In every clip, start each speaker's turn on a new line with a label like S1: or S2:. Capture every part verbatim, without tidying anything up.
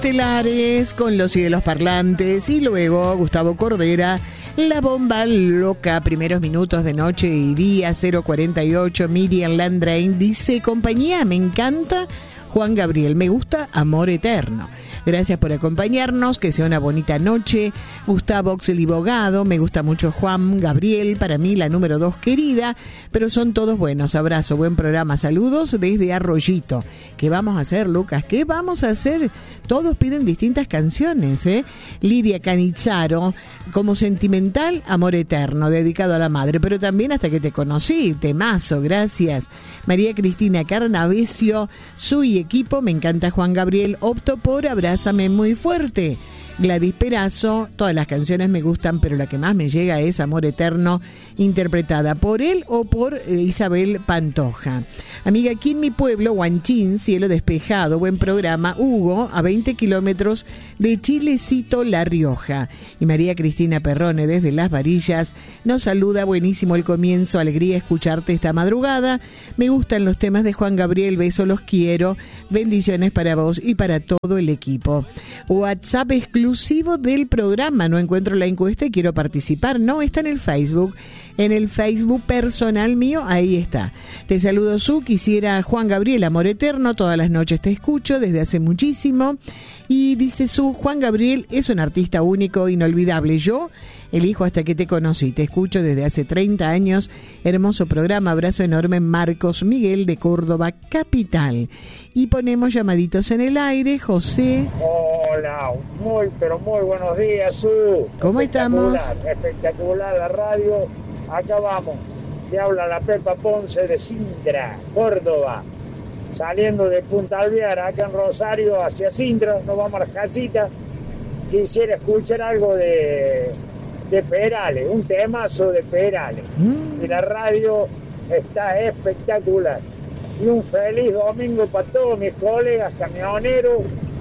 S1: Estelares con Los Cielos Parlantes y luego Gustavo Cordera, La Bomba Loca, primeros minutos de Noche y Día, cero cuarenta y ocho. Miriam Landrain dice: compañía, me encanta Juan Gabriel, me gusta Amor Eterno. Gracias por acompañarnos, que sea una bonita noche. Gustavo Oxelibogado, me gusta mucho Juan Gabriel, para mí la número dos querida, pero son todos buenos. Abrazo, buen programa, saludos desde Arroyito. ¿Qué vamos a hacer, Lucas? ¿Qué vamos a hacer? Todos piden distintas canciones, ¿eh? Lidia Canizzaro, como sentimental, Amor Eterno, dedicado a la madre, pero también Hasta que te conocí, temazo, gracias. María Cristina Carnavesio, su y equipo, me encanta Juan Gabriel, opto por Abrázame muy fuerte. Gladys Perazo, todas las canciones me gustan, pero la que más me llega es Amor Eterno, interpretada por él o por eh, Isabel Pantoja. Amiga, aquí en mi pueblo, Huanchín, cielo despejado, buen programa. Hugo, a veinte kilómetros de Chilecito, La Rioja. Y María Cristina Perrone, desde Las Varillas, nos saluda. Buenísimo el comienzo, alegría escucharte esta madrugada. Me gustan los temas de Juan Gabriel, beso, los quiero. Bendiciones para vos y para todo el equipo. WhatsApp exclusivo del programa, no encuentro la encuesta y quiero participar. No, está en el Facebook. En el Facebook personal mío, ahí está. Te saludo, Su. Quisiera Juan Gabriel, Amor Eterno. Todas las noches te escucho desde hace muchísimo. Y dice Su, Juan Gabriel es un artista único, inolvidable. Yo elijo Hasta que te conocí. Te escucho desde hace treinta años. Hermoso programa. Abrazo enorme, Marcos Miguel de Córdoba, capital. Y ponemos llamaditos en el aire. José.
S2: Hola, muy, pero muy buenos días, Su.
S1: ¿Cómo estamos?
S2: Espectacular la radio. Acá vamos. Te habla la Pepa Ponce de Sintra, Córdoba. Saliendo de Punta Alvear, acá en Rosario, hacia Sintra, nos vamos a la casita. Quisiera escuchar algo de, de Perales, un temazo de Perales. Mm. Y la radio está espectacular. Y un feliz domingo para todos mis colegas, camioneros,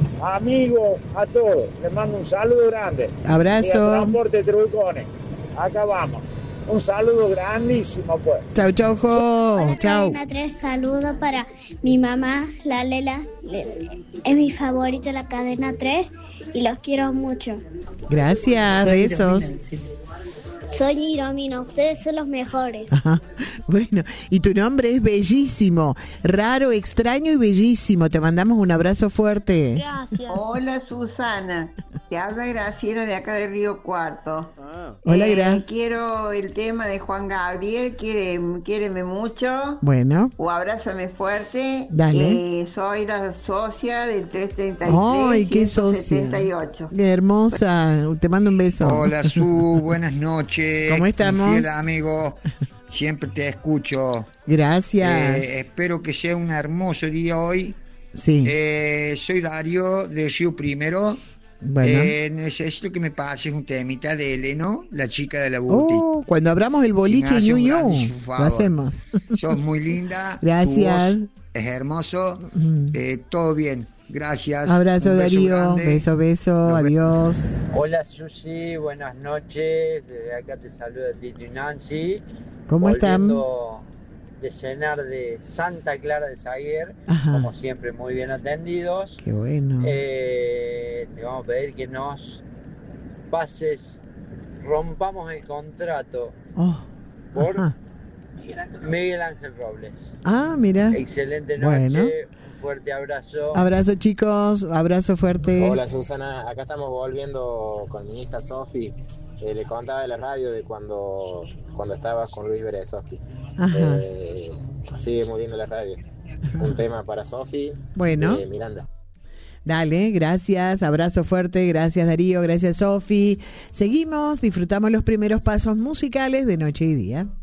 S2: amigos, a todos. Les mando un saludo grande.
S1: Abrazo.
S2: Y a Transporte Trucones. Acá vamos. Un saludo grandísimo, pues.
S1: Chau, chau, jo.
S3: Hola,
S1: Chau.
S3: Cadena tres, saludo para mi mamá, la Lela. Es mi favorito la Cadena tres y los quiero mucho.
S1: Gracias, besos.
S3: Soy Iromina, ustedes son los mejores.
S1: Ajá. Bueno, y tu nombre es bellísimo, raro, extraño y bellísimo. Te mandamos un abrazo fuerte.
S3: Gracias.
S4: Hola, Susana. Te habla Graciela de acá de Río Cuarto.
S1: Ah. Hola,
S4: eh,
S1: Gra.
S4: Quiero el tema de Juan Gabriel, quiere, quiéreme mucho.
S1: Bueno.
S4: O Abrázame fuerte.
S1: Dale.
S4: Eh, soy la socia del trescientos treinta y tres.
S1: Ay, qué socia.
S4: setenta y ocho.
S1: Qué hermosa. Te mando un beso.
S5: Hola, Su. Buenas noches.
S1: ¿Cómo estamos?
S5: Fiel amigo, siempre te escucho.
S1: Gracias.
S5: Eh, espero que sea un hermoso día hoy.
S1: Sí.
S5: Eh, soy Darío de Río Primero.
S1: Bueno.
S5: Eh, necesito que me pases un temita de Eleno, la chica de la Buti.
S1: Oh, cuando abramos el boliche
S5: Si
S1: Ñu
S5: me hace un
S1: Ñu,
S5: grandísimo
S1: lo
S5: favor.
S1: hacemos.
S5: Sos muy linda.
S1: Gracias.
S5: Tu voz es hermoso.
S1: Mm.
S5: Eh, todo bien. Gracias.
S1: Abrazo,
S5: Un beso
S1: Darío.
S5: grande.
S1: Beso, beso.
S5: Nos
S1: Adiós.
S6: Hola Susi, buenas noches. Desde acá te saluda Tito y Nancy.
S1: ¿Cómo están?
S6: Volviendo de cenar de Santa Clara de Zaguer,
S1: Ajá.
S6: como siempre muy bien atendidos.
S1: Qué bueno.
S6: Eh, te vamos a pedir que nos pases, rompamos el contrato
S1: Oh.
S6: por
S1: Ajá.
S6: Miguel Ángel Robles.
S1: Ah, mira.
S6: Excelente noche,
S1: Bueno.
S6: un fuerte abrazo.
S1: Abrazo, chicos. Abrazo fuerte.
S7: Hola Susana, acá estamos volviendo con mi hija Sofi. Eh, le contaba de la radio de cuando, cuando estabas con Luis Berezovsky.
S1: Ajá.
S7: Eh, sigue muy lindo la radio. Un tema para Sofi.
S1: Bueno.
S7: Eh, Miranda.
S1: Dale, gracias, abrazo fuerte, gracias Darío, gracias Sofi. Seguimos, disfrutamos los primeros pasos musicales de Noche y Día.